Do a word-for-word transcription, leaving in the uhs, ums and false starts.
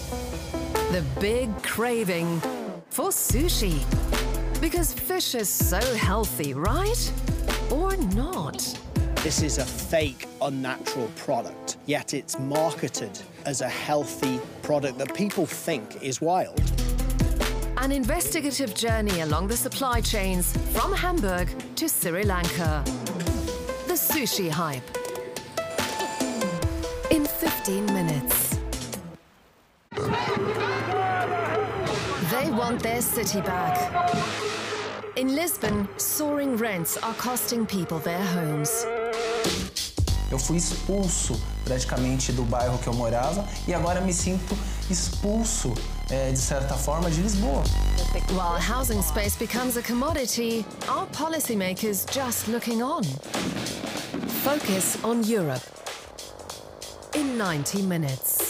The big craving for sushi. Because fish is so healthy, right? Or not? This is a fake, unnatural product, yet it's marketed as a healthy product that people think is wild. An investigative journey along the supply chains from Hamburg to Sri Lanka. The sushi hype. In fifteen minutes. They want their city back. In Lisbon, soaring rents are costing people their homes. Eu fui expulso praticamente do bairro que eu morava e agora me sinto expulso, é, de certa forma, de Lisboa. While housing space becomes a commodity, are policymakers just looking on? Focus on Europe in ninety minutes.